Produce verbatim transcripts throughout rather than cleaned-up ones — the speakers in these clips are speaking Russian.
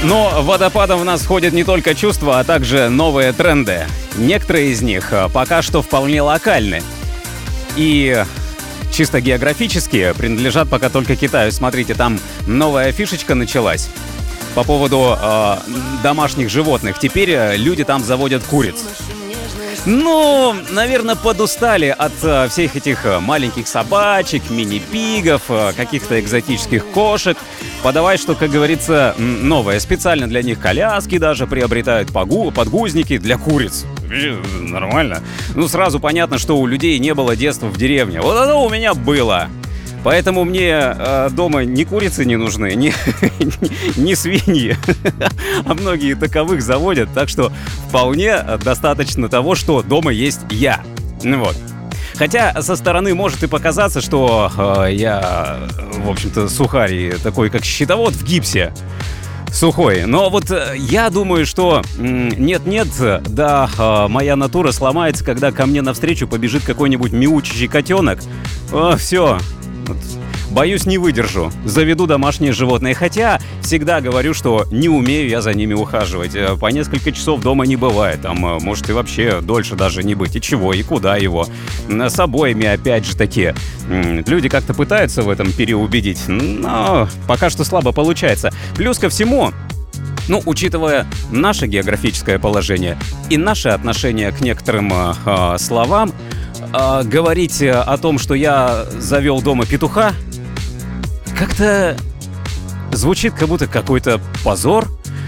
Но водопадом в нас входят не только чувства, а также новые тренды. Некоторые из них пока что вполне локальны. И чисто географически принадлежат пока только Китаю. Смотрите, там новая фишечка началась по поводу э, домашних животных. Теперь э, люди там заводят куриц. Ну, наверное, подустали от э, всех этих э, маленьких собачек, мини-пигов, э, каких-то экзотических кошек. Подавай, что, как говорится, новое. Специально для них коляски даже приобретают, погу- подгузники для куриц. Нормально. Ну, сразу понятно, что у людей не было детства в деревне. Вот оно у меня было. Поэтому мне э, дома ни курицы не нужны, ни, ни свиньи. А многие таковых заводят, так что вполне достаточно того, что дома есть я. Вот. Хотя со стороны может и показаться, что э, я, в общем-то, сухарь такой, как щитовод в гипсе. Сухой. Но вот э, я думаю, что нет-нет, да, э, моя натура сломается, когда ко мне навстречу побежит какой-нибудь мяучащий котенок. О, все. Вот. Боюсь, не выдержу. Заведу домашнее животное. Хотя всегда говорю, что не умею я за ними ухаживать. По несколько часов дома не бывает. Там может и вообще дольше даже не быть. И чего, и куда его. С обоими, опять же таки. Люди как-то пытаются в этом переубедить. Но пока что слабо получается. Плюс ко всему, ну, учитывая наше географическое положение и наше отношение к некоторым э, словам, э, говорить о том, что я завел дома петуха, как-то звучит, как будто какой-то позор.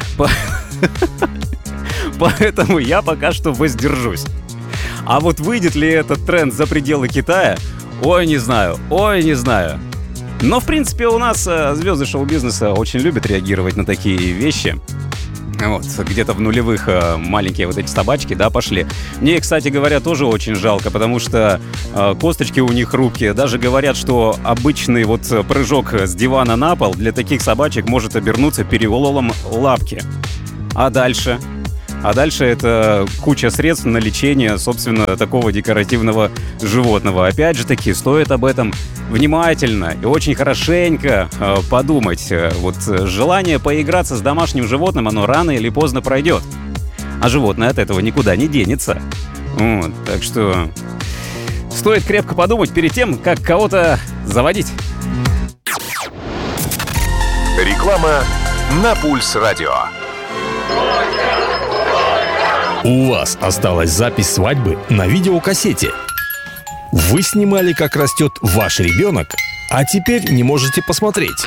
Поэтому я пока что воздержусь. А вот выйдет ли этот тренд за пределы Китая? Ой, не знаю, ой, не знаю. Но, в принципе, у нас звезды шоу-бизнеса очень любят реагировать на такие вещи. Вот, где-то в нулевых э, маленькие вот эти собачки, да, пошли. Мне, кстати говоря, тоже очень жалко, потому что э, косточки у них хрупкие. Даже говорят, что обычный вот прыжок с дивана на пол для таких собачек может обернуться переломом лапки. А дальше? А дальше это куча средств на лечение, собственно, такого декоративного животного. Опять же таки, стоит об этом внимательно и очень хорошенько э, подумать. Вот желание поиграться с домашним животным, оно рано или поздно пройдет. А животное от этого никуда не денется. Вот, так что стоит крепко подумать перед тем, как кого-то заводить. Реклама на Пульс Радио. У вас осталась запись свадьбы на видеокассете. Вы снимали, как растет ваш ребенок, а теперь не можете посмотреть.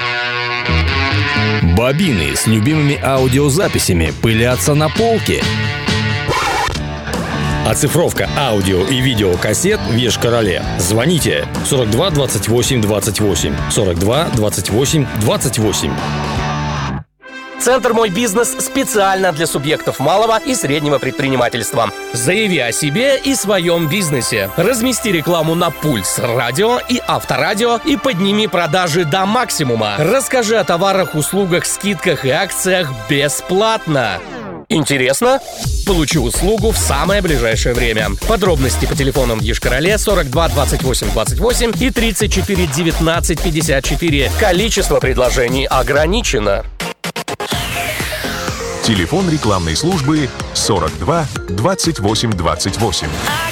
Бобины с любимыми аудиозаписями пылятся на полке. Оцифровка аудио и видеокассет в Йошкар-Оле. Звоните сорок два двадцать восемь двадцать восемь, сорок два двадцать восемь двадцать восемь. Центр «Мой бизнес» специально для субъектов малого и среднего предпринимательства. Заяви о себе и своем бизнесе. Размести рекламу на Пульс Радио и Авторадио и подними продажи до максимума. Расскажи о товарах, услугах, скидках и акциях бесплатно. Интересно? Получи услугу в самое ближайшее время. Подробности по телефонам в Йошкар-Оле сорок два двадцать восемь двадцать восемь и тридцать четыре девятнадцать пятьдесят четыре. Количество предложений ограничено. Телефон рекламной службы сорок два двадцать восемь двадцать восемь.